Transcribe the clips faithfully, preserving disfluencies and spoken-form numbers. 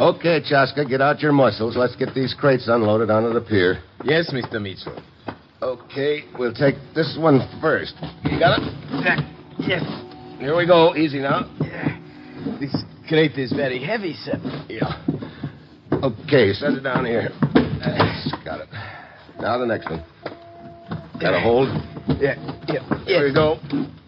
Okay, Chaska, get out your muscles. Let's get these crates unloaded onto the pier. Yes, Mister Mitchell. Okay, we'll take this one first. You got it? Yes. Here we go. Easy now. This crate is very heavy, sir. Yeah. Okay, set it down here. Got it. Now the next one. Got a hold? Yeah, yeah. Here we go.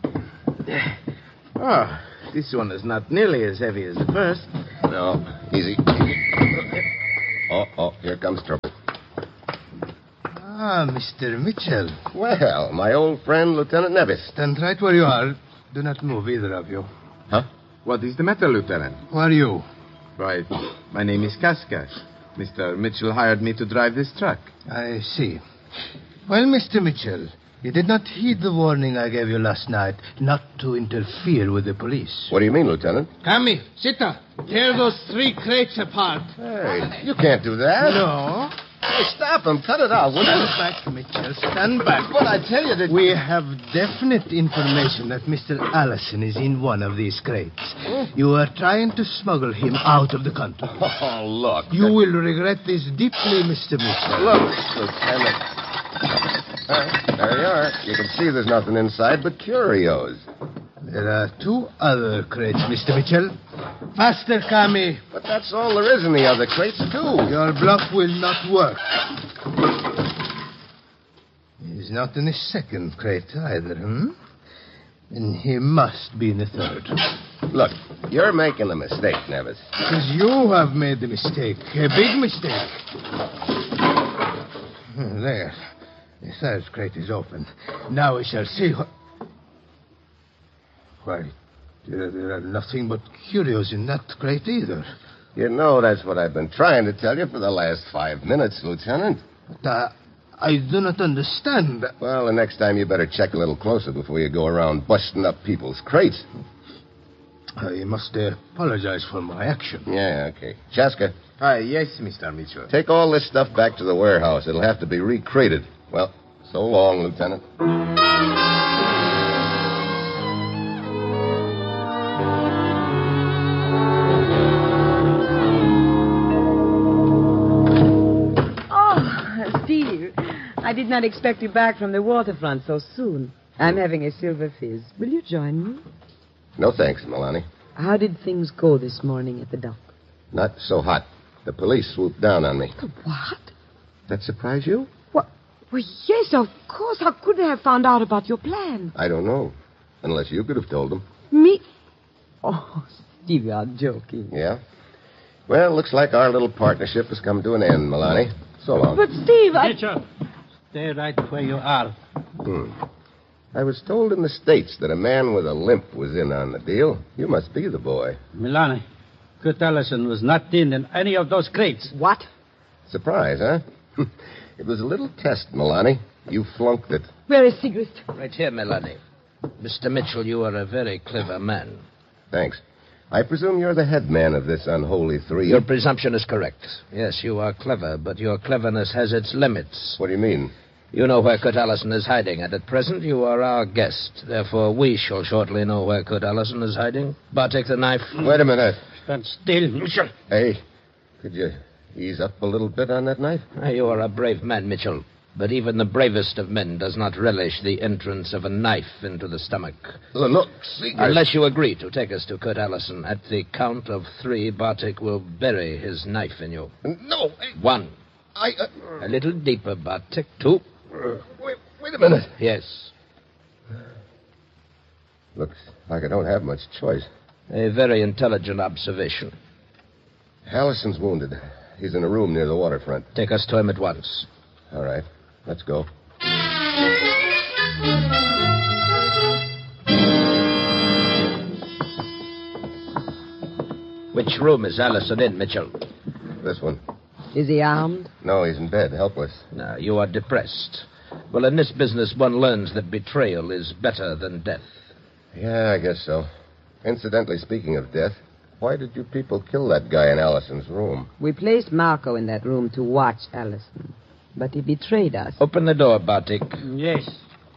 Oh, this one is not nearly as heavy as the first. No, easy. Oh, oh, here comes trouble. Ah, Mister Mitchell. Well, my old friend, Lieutenant Nevis. Stand right where you are. Do not move, either of you. Huh? What is the matter, Lieutenant? Who are you? Why, my name is Casca. Mister Mitchell hired me to drive this truck. I see. Well, Mister Mitchell, you did not heed the warning I gave you last night not to interfere with the police. What do you mean, Lieutenant? Kami, Sita, tear those three crates apart. Hey, you can't do that. No. Hey, stop him. Cut it out, will Stand you? back, Mitchell. Stand back. But I tell you that... We have definite information that Mister Allison is in one of these crates. Hmm? You are trying to smuggle him out of the country. Oh, look. You will regret this deeply, Mister Mitchell. Look, Lieutenant. Uh, there you are. You can see there's nothing inside but curios. There are two other crates, Mister Mitchell. Faster, Kami. But that's all there is in the other crates, too. Your bluff will not work. He's not in the second crate either, hmm? And he must be in the third. Look, you're making a mistake, Nevis. Because you have made the mistake. A big mistake. There. The third crate is open. Now we shall see what... Why, there, there are nothing but curios in that crate either. You know that's what I've been trying to tell you for the last five minutes, Lieutenant. But uh, I do not understand. Well, the next time you better check a little closer before you go around busting up people's crates. I must uh, apologize for my action. Yeah, okay. Chaska, Ah, yes, Mister Mitchell. take all this stuff back to the warehouse. It'll have to be recrated. Well, so long, Lieutenant. I did not expect you back from the waterfront so soon. I'm having a silver fizz. Will you join me? No thanks, Milani. How did things go this morning at the dock? Not so hot. The police swooped down on me. The what? That surprise you? What? Well, yes, of course. How could they have found out about your plan? I don't know. Unless you could have told them. Me? Oh, Steve, you are joking. Yeah? Well, looks like our little partnership has come to an end, Milani. So long. But, Steve, I... Mitchell, stay right where you are. Hmm. I was told in the States that a man with a limp was in on the deal. You must be the boy. Milani, Kurt Allison was not in in any of those crates. What? Surprise, huh? It was a little test, Milani. You flunked it. Where is Sigrid? Right here, Melanie. Mister Mitchell, you are a very clever man. Thanks. I presume you're the head man of this unholy three. Your presumption is correct. Yes, you are clever, but your cleverness has its limits. What do you mean? You know where Kurt Allison is hiding, and at present you are our guest. Therefore, we shall shortly know where Kurt Allison is hiding. Bartek the knife. Wait a minute. Stand still, Mitchell. Hey, could you ease up a little bit on that knife? Ah, you are a brave man, Mitchell. But even the bravest of men does not relish the entrance of a knife into the stomach. Look, see... Unless you agree to take us to Kurt Allison. At the count of three, Bartek will bury his knife in you. No. I... One. I... Uh... A little deeper, Bartek. Two. Uh, wait, wait a minute. Yes. Looks like I don't have much choice. A very intelligent observation. Allison's wounded. He's in a room near the waterfront. Take us to him at once. All right. Let's go. Which room is Allison in, Mitchell? This one. Is he armed? No, he's in bed, helpless. No, you are depressed. Well, in this business, one learns that betrayal is better than death. Yeah, I guess so. Incidentally, speaking of death, why did you people kill that guy in Allison's room? We placed Marco in that room to watch Allison. But he betrayed us. Open the door, Bartik. Yes.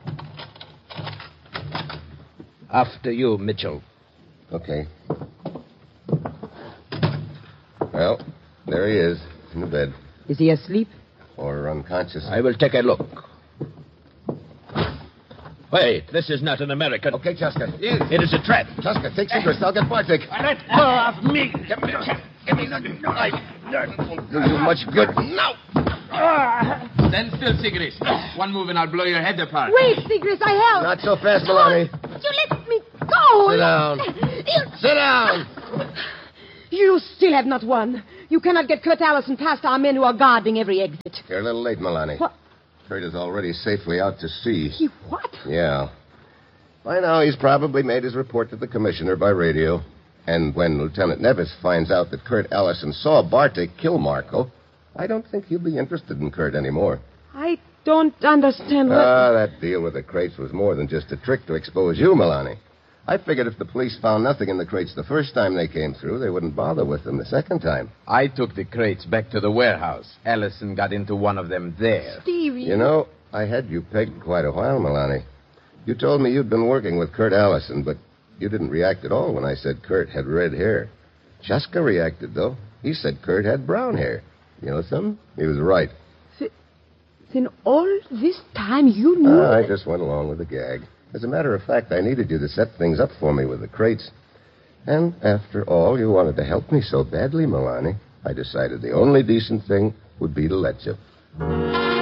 After you, Mitchell. Okay. Well, There he is, in the bed. Is he asleep? Or unconscious. I will take a look. Wait, this is not an American. Okay, Chaska. Yes. It is a trap. Chaska, take cigarettes. I'll get Bartek. Let go of me. Give me, give me the knife. Won't do you much good. No. Stand still, Sigrid. One move and I'll blow your head apart. Wait, Sigrid, I help. Not so fast, Milani. You let me go. Sit down. You... Sit down. You still have not won. You cannot get Kurt Allison past our men who are guarding every exit. You're a little late, Milani. What? Kurt is already safely out to sea. He what? Yeah. By now, he's probably made his report to the commissioner by radio. And when Lieutenant Nevis finds out that Kurt Allison saw Bartek kill Marco, I don't think he'll be interested in Kurt anymore. I don't understand what... Ah, that deal with the crates was more than just a trick to expose you, Milani. I figured if the police found nothing in the crates the first time they came through, they wouldn't bother with them the second time. I took the crates back to the warehouse. Allison got into one of them there. Stevie. You know, I had you pegged quite a while, Milani. You told me you'd been working with Kurt Allison, but you didn't react at all when I said Kurt had red hair. Chaska reacted, though. He said Kurt had brown hair. You know something? He was right. Th- then all this time you knew... Ah, I just went along with the gag. As a matter of fact, I needed you to set things up for me with the crates. And after all, you wanted to help me so badly, Milani. I decided the only decent thing would be to let you.